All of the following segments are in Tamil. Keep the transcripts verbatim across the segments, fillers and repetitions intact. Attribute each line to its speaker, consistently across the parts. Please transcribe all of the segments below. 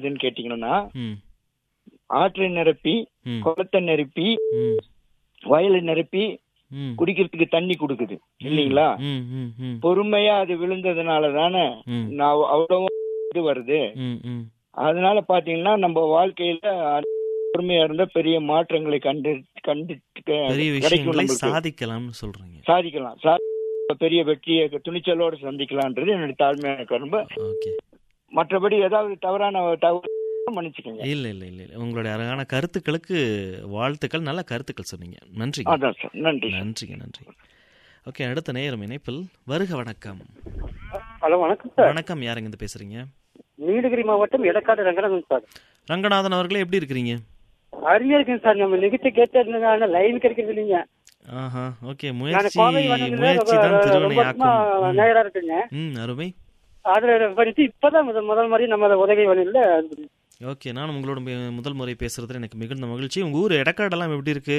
Speaker 1: இருக்குதுன்னு கேட்டீங்கன்னா,
Speaker 2: ம்
Speaker 1: ஆற்றை நிரப்பி,
Speaker 2: ம்
Speaker 1: குளத்தை நிரப்பி,
Speaker 2: ம்
Speaker 1: வயலை நிரப்பி
Speaker 2: ம்
Speaker 1: குடிக்கிறதுக்கு தண்ணி கொடுக்குது இல்லைங்களா?
Speaker 2: ம் ம் ம்
Speaker 1: பொறுமையா அது விழுந்ததுனால தானே
Speaker 2: ம்
Speaker 1: நான் அவ்வளவு இது வருது.
Speaker 2: ம் ம்
Speaker 1: அதனால பாத்தீங்கன்னா நம்ம வாழ்க்கையில பொறுமையா இருந்தா பெரிய மாற்றங்களை கண்டு கண்டு
Speaker 2: பெரிய
Speaker 1: கிடைக்கும்,
Speaker 2: விஷயங்களை
Speaker 1: நம்மளுக்கு
Speaker 2: சாதிக்கலாம்னு சொல்றீங்க.
Speaker 1: சாதிக்கலாம். சா- பெரிய வெற்றியை துணிச்சலோடு சந்திக்கலான்றது என்னுடைய தாழ்மையான கரும்பு.
Speaker 2: ஓகே.
Speaker 1: மற்றபடி ஏதாவது தவறான தவறு மன்னிச்சுக்கோங்க.
Speaker 2: இல்ல இல்ல இல்ல இல்ல உங்களுடைய அழகான கருத்துக்களுக்கு வாழ்த்துக்கள். நல்ல கருத்துக்கள் சொன்னீங்க. நன்றிங்க.
Speaker 1: அதான் சார். நன்றி சார்.
Speaker 2: நன்றிங்க நன்றி. ஓகே, அடுத்த நேரம் இணைப்பில் வருக. வணக்கம்.
Speaker 3: ஹலோ, வணக்கம் சார்.
Speaker 2: வணக்கம். யாருங்க இருந்து பேசுறீங்க?
Speaker 3: நீலகிரி மாவட்டம் எடக்காடு ரங்கநாதன் சார்.
Speaker 2: ரங்கநாதன் அவர்களே, எப்படி இருக்கிறீங்க?
Speaker 3: அருமையா இருக்குங்க சார். நம்ம நிகழ்ச்சி கேட்டு லைவ் கிடைக்கிறது இல்லைங்க.
Speaker 2: ஆஹா, ஓகே.
Speaker 3: நான்
Speaker 2: முயற்சி
Speaker 3: கோவை வந்ததுல
Speaker 2: முயற்சி தான்
Speaker 3: ரொம்ப
Speaker 2: திருவினை
Speaker 3: வருஷமா
Speaker 2: ஆக்கும்.
Speaker 3: நேரா இருக்குங்க.
Speaker 2: ம், அருமை.
Speaker 3: அதுல படிச்சு இப்பதான் முதல் முதல் மாதிரி நம்ம உதகை வழியில.
Speaker 2: ஓகே, நான் உங்களோட மு- முதல் முறை பேசுறதுல எனக்கு மிகுந்த மகிழ்ச்சி. உங்க ஊர் எடக்காடெல்லாம் எப்படி இருக்கு?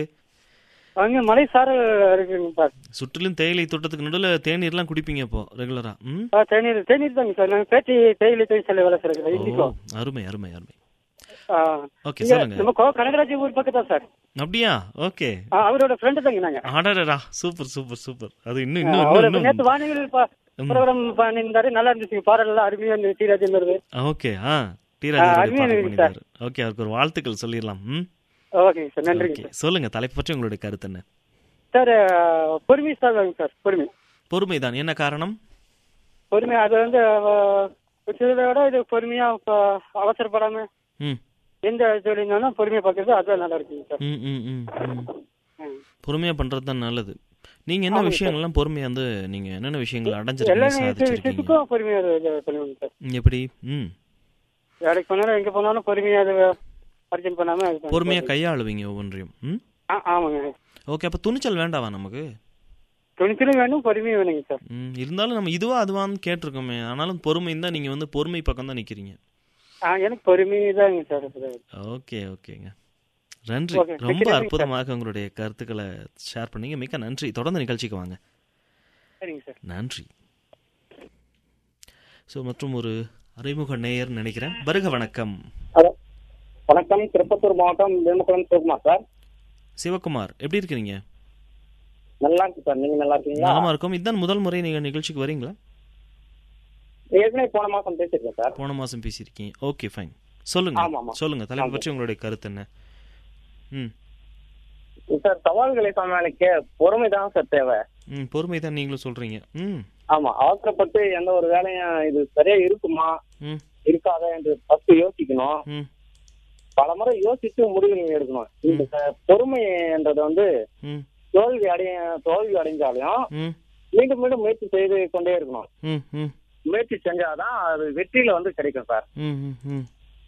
Speaker 3: அங்க மலை சாரல் இருக்குங்க சார்.
Speaker 2: சுற்றிலும் தேயிலை தோட்டத்துக்கு நடுவில் தேநீர்லாம் குடிப்பீங்க இப்போ ரெகுலரா? ம்,
Speaker 3: ஆ, தேநீர் தேநீர் தாங்க சார். நாங்க பேச்சு தேயிலை தொழிற்சாலை வேலை செய்யறோம்.
Speaker 2: ஓ,
Speaker 3: இண்டிகோ.
Speaker 2: அருமை அருமை அருமை.
Speaker 3: ஆ,
Speaker 2: ஓகே,
Speaker 3: இங்க
Speaker 2: சொல்லுங்க.
Speaker 3: நம்ம கோ கனகராஜ் ஊர் பக்கம் தான் சார்.
Speaker 2: அப்படியா? ஓகே.
Speaker 3: ஆ, அவரோட ஃப்ரெண்டு தாங்க நாங்க.
Speaker 2: ஆடடா, சூப்பர் சூப்பர் சூப்பர். அது இன்னும்
Speaker 3: ஆ,
Speaker 2: இன்னும்
Speaker 3: அவரு
Speaker 2: இன்னும்
Speaker 3: நேற்று வானிலை ப்ரோக்ராம் பண்ணியிருந்தாரு. நல்லா இருந்துச்சு. பாடல் அருமையா இருந்துச்சு. சீராஜன் வருது.
Speaker 2: ஓகே. ஆ, டீராஜ்
Speaker 3: அருமையா இருக்கு சார்.
Speaker 2: ஓகே, அவருக்கு ஒரு வாழ்த்துக்கள் சொல்லிடலாம். ம்,
Speaker 3: ஓகே சார், நன்றிங்க
Speaker 2: ஓகே.
Speaker 3: சார்.
Speaker 2: சொல்லுங்க, தலைப்பு பற்றி உங்களுடைய கருத்து என்ன?
Speaker 3: சார், பொறுமை சார் வாங்க சார். பொறுமை
Speaker 2: பொறுமைதான். என்ன காரணம்?
Speaker 3: பொறுமை அது வந்து அஹ், சிலதை விட இது பொறுமையா அஹ், அவசரப்படாம
Speaker 2: ம்
Speaker 3: எந்த தொழில்னாலும் பொறுமையா பார்க்கறது அதுதான் நல்லா இருக்குங்க சார்.
Speaker 2: ம் ம் ம் ம்.
Speaker 3: ம்.
Speaker 2: பொறுமையா பண்றது தான் நல்லது. நீங்க என்ன
Speaker 3: ஆமாங்க சார்.
Speaker 2: விஷயங்கள்லாம் பொறுமையா வந்து நீங்க என்னென்ன விஷயங்கள்
Speaker 3: எல்லா
Speaker 2: அடைஞ்சிருக்கீங்க,
Speaker 3: விஷய-
Speaker 2: சாதிச்சிருக்கீங்க?
Speaker 3: விஷயத்துக்கும் பொறுமையா அது இது பண்ணுவாங்க சார்.
Speaker 2: ம், எப்படி? ம்,
Speaker 3: வேலைக்கு போனாலும் எங்க போனாலும் பொறுமையா அது அர்ஜென்ட் பண்ணாம இது பண்ணி
Speaker 2: பொறுமையா
Speaker 3: போறது.
Speaker 2: கையாளுவீங்க ஒவ்வொன்றையும். ம்,
Speaker 3: ஆ, ஆமாங்க.
Speaker 2: ஓகே. அப்ப துணிச்சல் வேண்டாவா நமக்கு?
Speaker 3: துணிச்சலும் வேணும், பொறுமையும் வேணுங்க சார்.
Speaker 2: ம், இருந்தாலும் நம்ம இதுவா அதுவான்னு கேட்டிருக்கோமே. ஆனாலும் பொறுமை தான். நீங்க வந்து பொறுமை பக்கம் தான் நிக்கிறீங்க.
Speaker 3: ஆ, எனக்கு பொறுமை தாங்க சார்.
Speaker 2: ஓகே, ஓகேங்க. நன்றி.
Speaker 3: ஓகே,
Speaker 2: ரொம்ப
Speaker 3: மிக்க நன்றி
Speaker 2: அற்புதமாக உங்களுடைய கருத்துக்களை ஷேர் பண்ணீங்க. மிக்க நன்றி. தொடர்ந்து நிகழ்ச்சிக்கு வாங்க.
Speaker 3: சரிங்க சார்.
Speaker 2: நன்றி. ஸோ மற்றும் ஒரு அறிமுக நேயர் நினைக்கிறேன். வருக. வணக்கம்.
Speaker 4: ஹலோ, வணக்கம். திருப்பத்தூர் மாவட்டம் வேமக்குளம் சிவகுமார் சார்.
Speaker 2: சிவகுமார், எப்படி இருக்கிறீங்க?
Speaker 4: நல்லா இருக்கு சார். நீங்க நல்லா இருக்கீங்களா?
Speaker 2: நலமா இருக்கும். இதுதான் முதல் முறை நீங்க நிகழ்ச்சிக்கு வரீங்களா?
Speaker 4: ஏற்கனவே போன மாசம் பேசிருக்கேன் சார்.
Speaker 2: போன மாசம் பேசியிருக்கீங்க. Okay, fine. சொல்லுங்க.
Speaker 4: ஆமா, ஆமா.
Speaker 2: சொல்லுங்க, தலைப்பு
Speaker 4: ஆமா.
Speaker 2: பற்றி உங்களுடைய கருத்து என்ன? ம்
Speaker 4: சார், சவால்களை சமாளிக்க பொறுமை தான் சார் தேவை.
Speaker 2: ம் பொறுமை தான் நீங்களும் சொல்றீங்க. ம்
Speaker 4: ஆமா, அவசரப்பட்டு எந்த ஒரு வேலையும் இது சரியா இருக்குமா
Speaker 2: ம்
Speaker 4: இருக்காதா என்று ஃபர்ஸ்ட் யோசிக்கணும்.
Speaker 2: ம்
Speaker 4: பல முறை யோசிச்சு முடிவு நீங்க எடுக்கணும். இந்த ச- பொறுமைன்றது வந்து
Speaker 2: ம்
Speaker 4: தோல்வி அடைய தோல்வி அடைஞ்சாலும்
Speaker 2: ம்
Speaker 4: மீண்டும் மீண்டும் முயற்சி செய்து கொண்டே இருக்கணும்.
Speaker 2: ம் ம்
Speaker 4: முயற்சி செஞ்சாதான் அது வெற்றியில வந்து கிடைக்கும் சார்.
Speaker 2: ம் ம் ம்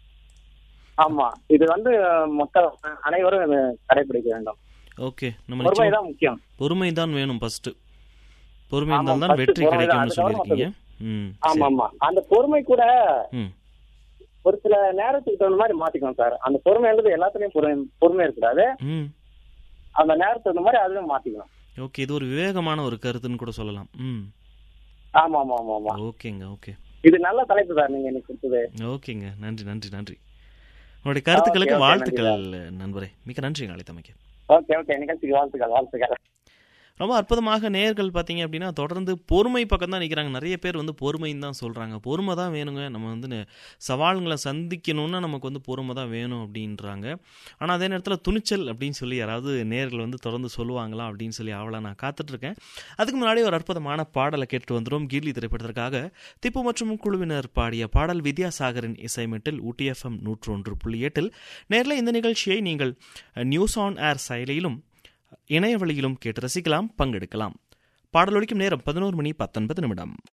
Speaker 4: ஆமா, இது வந்து மக்கள் அனைவரும் இதை கடைபிடிக்க வேண்டும்.
Speaker 2: ஓகே. நம்ம
Speaker 4: பொறுமை
Speaker 2: நிச்சயம்
Speaker 4: தான் முக்கியம்.
Speaker 2: பொறுமை தான் வேணும் ஃபர்ஸ்ட். பொறுமை
Speaker 4: ஆமா,
Speaker 2: இருந்தால் தான்
Speaker 4: first
Speaker 2: வெற்றி
Speaker 4: பொறுமை தான்.
Speaker 2: கிடைக்கும்னு
Speaker 4: அது தவிர
Speaker 2: சொல்லியிருக்கீங்க. ம்
Speaker 4: ஆமா
Speaker 2: சரி.
Speaker 4: ஆமா, அந்த பொறுமை கூட
Speaker 2: ம்
Speaker 4: ஒரு சில நேரத்துக்கு தகுந்த மாதிரி மாத்திக்கணும் சார். அந்த பொறுமைன்றது எல்லாத்துலயும் பொறு- பொறுமை இருக்கக்கூடாது.
Speaker 2: ம்
Speaker 4: அந்த நேரத்துக்கு தகுந்த மாதிரி அதுலயும் மாத்திக்கணும்.
Speaker 2: ஓகே. இது ஒரு விவேகமான ஒரு கருத்துன்னு கூட சொல்லலாம். ம்
Speaker 4: ஆமா ஆமா ஆமா ஆமா.
Speaker 2: ஓகேங்க. ஓகே
Speaker 4: இது நல்ல தலைப்பு சார் நீங்க எனக்கு கொடுத்தது.
Speaker 2: ஓகேங்க. நன்றி நன்றி நன்றி. உங்களுடைய கருத்துக்களுக்கு
Speaker 4: ஓகே, ஓகே,
Speaker 2: வாழ்த்துக்கள்
Speaker 4: நன்றி
Speaker 2: நண்பரே. மிக்க நன்றிங்க அழைத்தமைக்கு.
Speaker 4: ஓகே ஓகே, நிகழ்ச்சிக்கு வாழ்த்துக்கள் வாழ்த்துக்கள்.
Speaker 2: ரொம்ப அற்புதமாக நேயர்கள் பார்த்தீங்க அப்படின்னா தொடர்ந்து பொறுமை பக்கம் தான் நிற்கிறாங்க. நிறைய பேர் வந்து பொறுமைன்னு தான் சொல்கிறாங்க. பொறுமை தான் வேணுங்க. நம்ம வந்து நெ- சவால்களை சந்திக்கணும்னா நமக்கு வந்து பொறுமை தான் வேணும் அப்படின்றாங்க. ஆனால் அதே நேரத்தில் துணிச்சல் அப்படின்னு சொல்லி யாராவது நேயர்கள் வந்து தொடர்ந்து சொல்லுவாங்களா அப்படின்னு சொல்லி அவளை நான் காத்துட்ருக்கேன். அதுக்கு முன்னாடி ஒரு அற்புதமான பாடலை கேட்டு வந்துடும். கீர்லி திரைப்படத்திற்காக திப்பு மற்றும் குழுவினர் பாடிய பாடல் வித்யாசாகரின் இசைமெட்டில் ஊட்டி எஃப்எம் நூற்று ஒன்று புள்ளி எட்டில் நேரில் இந்த நிகழ்ச்சியை நீங்கள் நியூஸ் ஆன் ஏர் செயலியிலும் இணையவழியிலும் கேட்டு ரசிக்கலாம், பங்கெடுக்கலாம். பாடலொலிக்கும் நேரம் பதினோரு மணி பத்தொன்பது நிமிடம்.